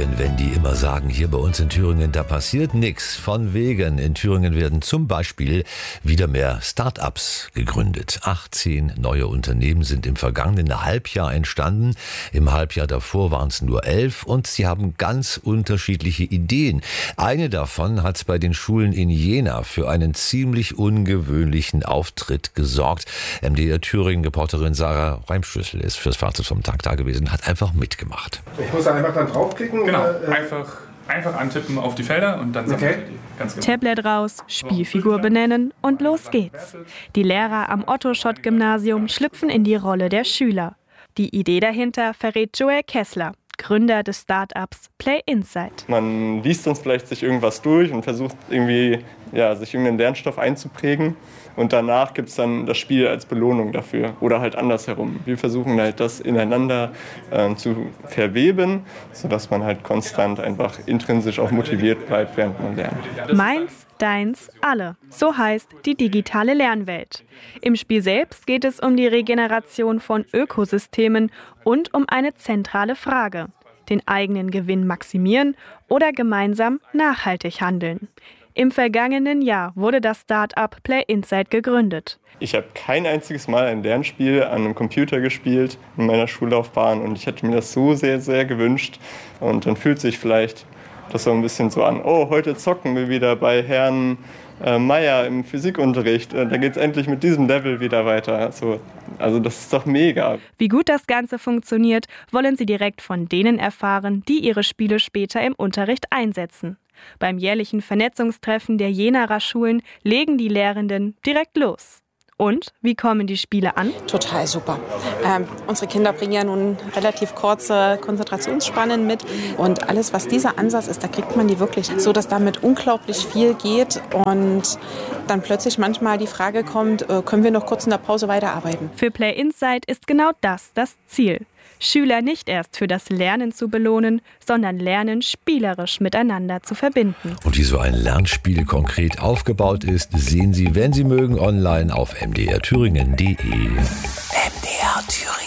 wegen, wenn die immer sagen, hier bei uns in Thüringen, da passiert nichts. Von wegen. In Thüringen werden zum Beispiel wieder mehr Start-ups gegründet. 18 neue Unternehmen sind im vergangenen Halbjahr entstanden. Im Halbjahr davor waren es nur 11 und sie haben ganz unterschiedliche Ideen. Eine davon hat bei den Schulen in Jena für einen ziemlich ungewöhnlichen Auftritt gesorgt. MDR Thüringen-Reporterin Sarah Reimschlüssel ist fürs Fazit vom Tag da gewesen, hat einfach mitgemacht. Ich muss einfach dann draufklicken? Genau, einfach antippen auf die Felder und dann sammelt ihr die. Ganz genau. Tablet raus, Spielfigur benennen und los geht's. Die Lehrer am Otto-Schott-Gymnasium schlüpfen in die Rolle der Schüler. Die Idee dahinter verrät Joel Kessler, Gründer des Start-ups Play Insight. Man liest uns vielleicht sich irgendwas durch und versucht irgendwie, sich irgendeinen Lernstoff einzuprägen. Und danach gibt es dann das Spiel als Belohnung dafür oder halt andersherum. Wir versuchen halt das ineinander zu verweben, sodass man halt konstant einfach intrinsisch auch motiviert bleibt, während man lernt. Meins, deins, alle. So heißt die digitale Lernwelt. Im Spiel selbst geht es um die Regeneration von Ökosystemen und um eine zentrale Frage: den eigenen Gewinn maximieren oder gemeinsam nachhaltig handeln. Im vergangenen Jahr wurde das Start-up Play Insight gegründet. Ich habe kein einziges Mal ein Lernspiel an einem Computer gespielt in meiner Schullaufbahn und ich hätte mir das so sehr, sehr gewünscht. Und dann fühlt sich vielleicht das so ein bisschen so an, oh, heute zocken wir wieder bei Herrn Meier im Physikunterricht. Da geht es endlich mit diesem Level wieder weiter. Also das ist doch mega. Wie gut das Ganze funktioniert, wollen Sie direkt von denen erfahren, die ihre Spiele später im Unterricht einsetzen. Beim jährlichen Vernetzungstreffen der Jenaer Schulen legen die Lehrenden direkt los. Und wie kommen die Spiele an? Total super. Unsere Kinder bringen ja nun relativ kurze Konzentrationsspannen mit. Und alles, was dieser Ansatz ist, da kriegt man die wirklich so, dass damit unglaublich viel geht. Und dann plötzlich manchmal die Frage kommt, können wir noch kurz in der Pause weiterarbeiten? Für Play Insight ist genau das Ziel. Schüler nicht erst für das Lernen zu belohnen, sondern Lernen spielerisch miteinander zu verbinden. Und wie so ein Lernspiel konkret aufgebaut ist, sehen Sie, wenn Sie mögen, online auf mdrthüringen.de. MDR Thüringen.